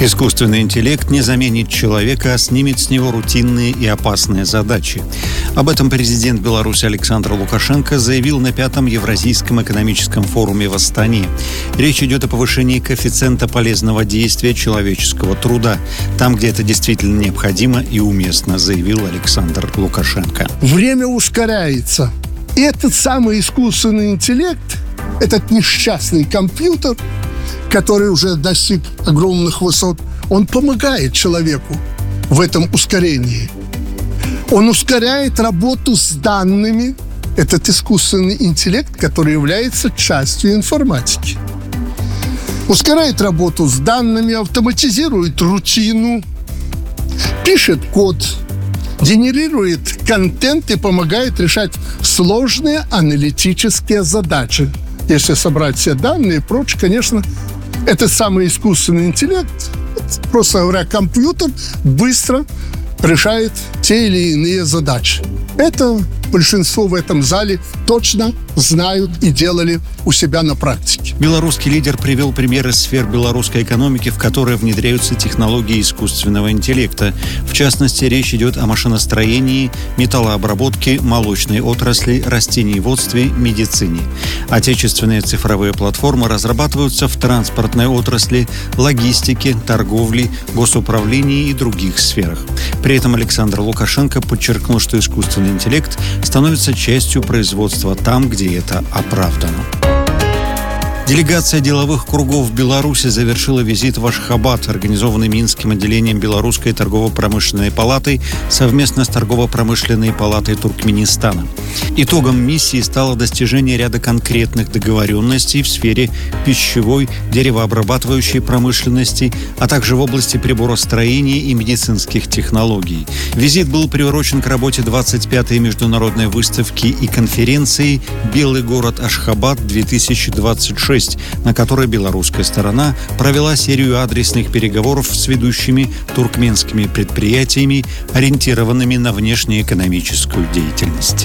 Искусственный интеллект не заменит человека, а снимет с него рутинные и опасные задачи. Об этом президент Беларуси Александр Лукашенко заявил на 5-м Евразийском экономическом форуме в Астане. Речь идет о повышении коэффициента полезного действия человеческого труда, там, где это действительно необходимо и уместно, заявил Александр Лукашенко. Время ускоряется. И этот самый искусственный интеллект, этот несчастный компьютер, который уже достиг огромных высот, он помогает человеку в этом ускорении. Он ускоряет работу с данными. Этот искусственный интеллект, который является частью информатики. Ускоряет работу с данными, автоматизирует рутину, пишет код, генерирует контент и помогает решать сложные аналитические задачи. Если собрать все данные и прочее, конечно, этот самый искусственный интеллект, просто говоря, компьютер быстро решает те или иные задачи. Это большинство в этом зале точно знают и делали у себя на практике. Белорусский лидер привел примеры сфер белорусской экономики, в которые внедряются технологии искусственного интеллекта. В частности, речь идет о машиностроении, металлообработке, молочной отрасли, растениеводстве, медицине. Отечественные цифровые платформы разрабатываются в транспортной отрасли, логистике, торговле, госуправлении и других сферах. При этом Александр Лукашенко подчеркнул, что искусственный интеллект становится частью производства там, где это оправдано. Делегация деловых кругов в Беларуси завершила визит в Ашхабад, организованный Минским отделением Белорусской торгово-промышленной палаты совместно с торгово-промышленной палатой Туркменистана. Итогом миссии стало достижение ряда конкретных договоренностей в сфере пищевой, деревообрабатывающей промышленности, а также в области приборостроения и медицинских технологий. Визит был приурочен к работе 25-й международной выставки и конференции «Белый город Ашхабад-2026», на которой белорусская сторона провела серию адресных переговоров с ведущими туркменскими предприятиями, ориентированными на внешнеэкономическую деятельность.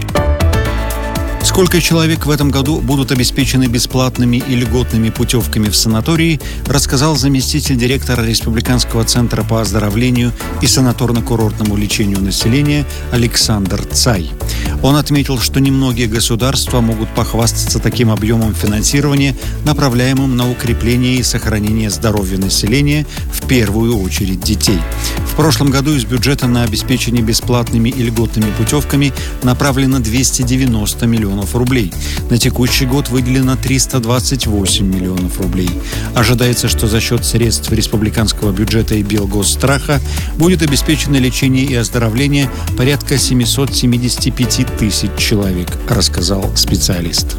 Сколько человек в этом году будут обеспечены бесплатными и льготными путевками в санатории, рассказал заместитель директора Республиканского центра по оздоровлению и санаторно-курортному лечению населения Александр Цай. Он отметил, что немногие государства могут похвастаться таким объемом финансирования, направляемым на укрепление и сохранение здоровья населения, в первую очередь детей. В прошлом году из бюджета на обеспечение бесплатными и льготными путевками направлено 290 миллионов рублей. На текущий год выделено 328 миллионов рублей. Ожидается, что за счет средств республиканского бюджета и Белгосстраха будет обеспечено лечение и оздоровление порядка 775 тысяч человек, рассказал специалист.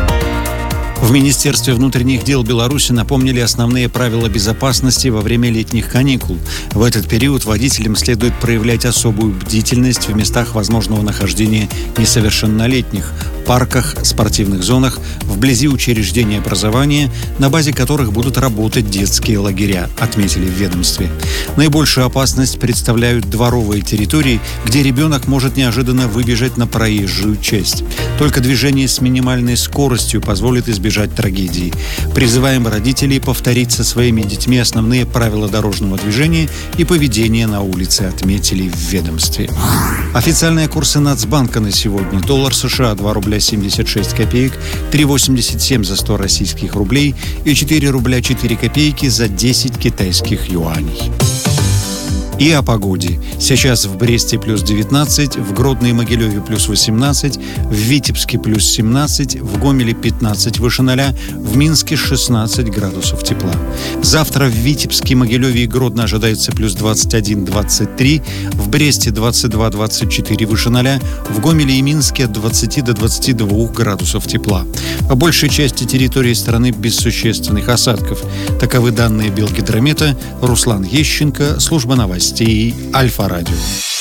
В Министерстве внутренних дел Беларуси напомнили основные правила безопасности во время летних каникул. В этот период водителям следует проявлять особую бдительность в местах возможного нахождения несовершеннолетних, парках, спортивных зонах, вблизи учреждений образования, на базе которых будут работать детские лагеря, отметили в ведомстве. Наибольшую опасность представляют дворовые территории, где ребенок может неожиданно выбежать на проезжую часть. Только движение с минимальной скоростью позволит избежать трагедии. Призываем родителей повторить со своими детьми основные правила дорожного движения и поведения на улице, отметили в ведомстве. Официальные курсы Нацбанка на сегодня. Доллар США 2 рубля 76 копеек, 3,87 за 100 российских рублей и 4 рубля 4 копейки за 10 китайских юаней. И о погоде. Сейчас в Бресте плюс 19, в Гродно и Могилеве плюс 18, в Витебске плюс 17, в Гомеле 15 выше 0, в Минске 16 градусов тепла. Завтра в Витебске, Могилеве и Гродно ожидается плюс 21-23, в Бресте 22-24 выше 0, в Гомеле и Минске от 20 до 22 градусов тепла. По большей части территории страны без существенных осадков. Таковы данные Белгидромета. Руслан Ещенко, служба новостей Альфа-радио.